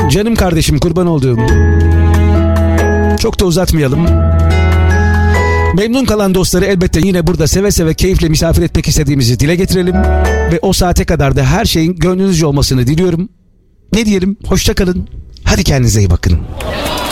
Canım kardeşim, kurban olduğum. Çok da uzatmayalım. Memnun kalan dostları elbette yine burada seve seve keyifle misafir etmek istediğimizi dile getirelim. Ve o saate kadar da her şeyin gönlünüzce olmasını diliyorum. Ne diyelim? Hoşça kalın. Hadi kendinize iyi bakın.